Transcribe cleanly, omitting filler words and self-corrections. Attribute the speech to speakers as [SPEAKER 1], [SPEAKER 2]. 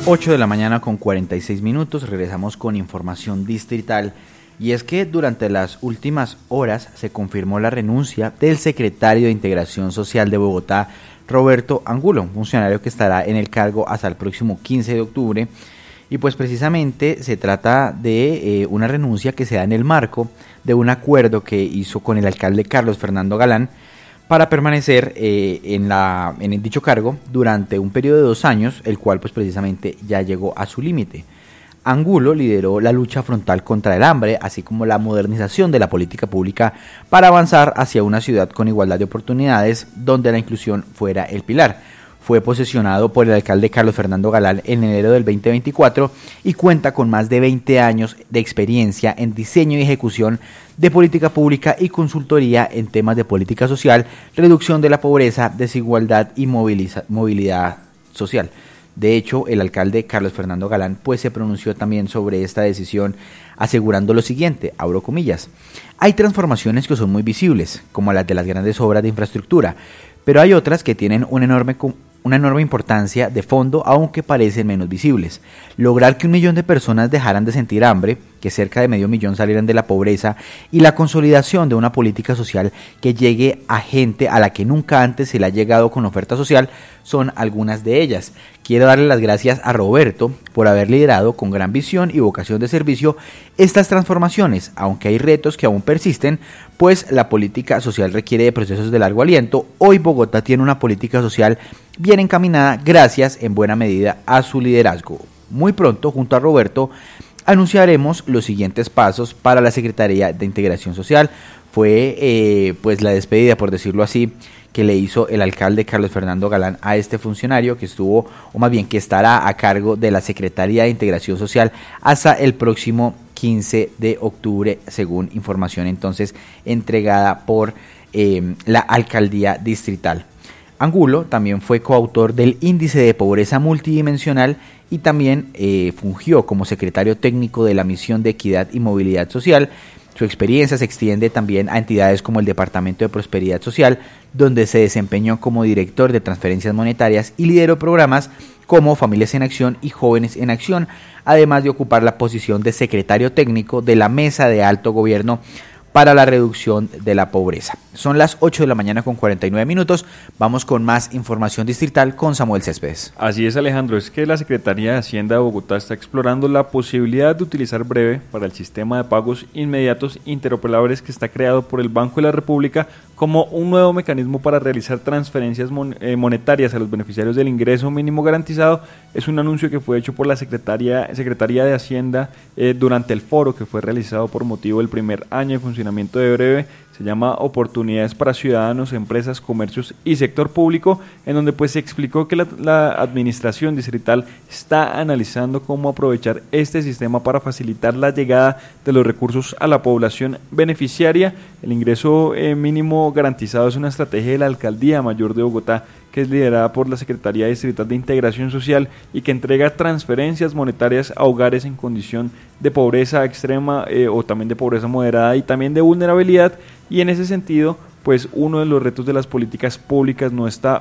[SPEAKER 1] 8 de la mañana con 46 minutos, regresamos con información distrital. Y es que durante las últimas horas se confirmó la renuncia del secretario de Integración Social de Bogotá, Roberto Angulo, un funcionario que estará en el cargo hasta el próximo 15 de octubre. Y pues precisamente se trata de una renuncia que se da en el marco de un acuerdo que hizo con el alcalde Carlos Fernando Galán para permanecer en dicho cargo durante un periodo de 2 años, el cual pues precisamente ya llegó a su límite. Angulo lideró la lucha frontal contra el hambre, así como la modernización de la política pública para avanzar hacia una ciudad con igualdad de oportunidades donde la inclusión fuera el pilar. Fue posesionado por el alcalde Carlos Fernando Galán en enero del 2024 y cuenta con más de 20 años de experiencia en diseño y ejecución de política pública y consultoría en temas de política social, reducción de la pobreza, desigualdad y movilidad social. De hecho, el alcalde Carlos Fernando Galán pues se pronunció también sobre esta decisión asegurando lo siguiente, abro comillas: hay transformaciones que son muy visibles, como las de las grandes obras de infraestructura, pero hay otras que tienen una enorme importancia de fondo, aunque parecen menos visibles. Lograr que 1 millón de personas dejaran de sentir hambre, que cerca de 500.000 salieran de la pobreza, y la consolidación de una política social que llegue a gente a la que nunca antes se le ha llegado con oferta social, son algunas de ellas. Quiero darle las gracias a Roberto por haber liderado con gran visión y vocación de servicio estas transformaciones, aunque hay retos que aún persisten, pues la política social requiere de procesos de largo aliento. Hoy Bogotá tiene una política social bien encaminada gracias en buena medida a su liderazgo. Muy pronto, junto a Roberto, anunciaremos los siguientes pasos para la Secretaría de Integración Social. Fue pues la despedida, por decirlo así, que le hizo el alcalde Carlos Fernando Galán a este funcionario que estuvo, o más bien que estará a cargo de la Secretaría de Integración Social hasta el próximo 15 de octubre, según información entonces entregada por la alcaldía distrital. Angulo también fue coautor del Índice de Pobreza Multidimensional y también fungió como secretario técnico de la Misión de Equidad y Movilidad Social. Su experiencia se extiende también a entidades como el Departamento de Prosperidad Social, donde se desempeñó como director de transferencias monetarias y lideró programas como Familias en Acción y Jóvenes en Acción, además de ocupar la posición de secretario técnico de la Mesa de Alto Gobierno para la reducción de la pobreza. Son las 8 de la mañana con 49 minutos. Vamos con más información distrital con Samuel Céspedes.
[SPEAKER 2] Así es, Alejandro, es que la Secretaría de Hacienda de Bogotá está explorando la posibilidad de utilizar Breve para el sistema de pagos inmediatos interoperables que está creado por el Banco de la República como un nuevo mecanismo para realizar transferencias monetarias a los beneficiarios del ingreso mínimo garantizado. Es un anuncio que fue hecho por la Secretaría de Hacienda durante el foro que fue realizado por motivo del primer año de funcionamiento de Breve. Se llama Oportunidades para Ciudadanos, Empresas, Comercios y Sector Público, en donde pues se explicó que la administración distrital está analizando cómo aprovechar este sistema para facilitar la llegada de los recursos a la población beneficiaria. El ingreso mínimo garantizado es una estrategia de la Alcaldía Mayor de Bogotá, que es liderada por la Secretaría Distrital de Integración Social y que entrega transferencias monetarias a hogares en condición de pobreza extrema o también de pobreza moderada y también de vulnerabilidad. Y en ese sentido, pues uno de los retos de las políticas públicas no está